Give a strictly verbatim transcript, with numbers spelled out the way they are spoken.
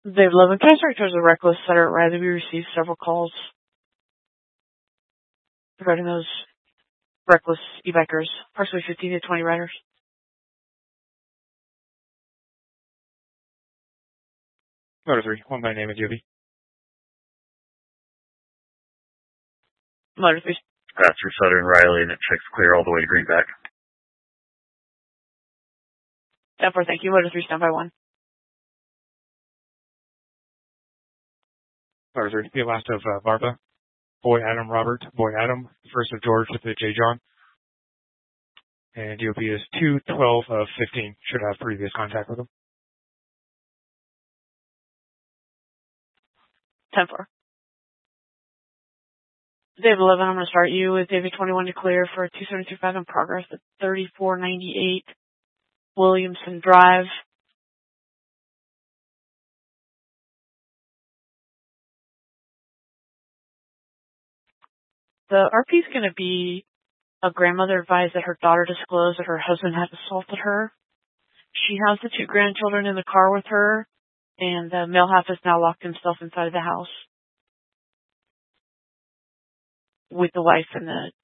Dave Levin, can I start towards the reckless setter at Riley? We received several calls regarding those reckless e-bikers, approximately fifteen to twenty riders. Motor three, one by name and G O V. Motor three. That's through Sutter and Riley, and it checks clear all the way to Greenback. ten four, thank you. Motor three, stand by one. Motor three, the last of uh, Barba. Boy Adam Robert, Boy Adam, first of George with the J John. And D O P is two twelve of fifteen. Should have previous contact with him. ten four. David eleven, I'm going to start you with David twenty-one to clear for two seventy-two five in progress at thirty-four ninety-eight Williamson Drive. The R P is going to be a grandmother advised that her daughter disclosed that her husband had assaulted her. She has the two grandchildren in the car with her, and the male half has now locked himself inside the house with the wife and the